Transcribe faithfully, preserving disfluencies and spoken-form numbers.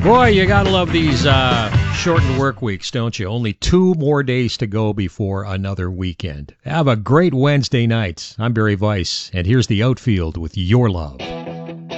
Boy, you gotta love these uh, shortened work weeks, don't you? Only two more days to go before another weekend. Have a great Wednesday night. I'm Barry Weiss, and here's the outfield with Your Love.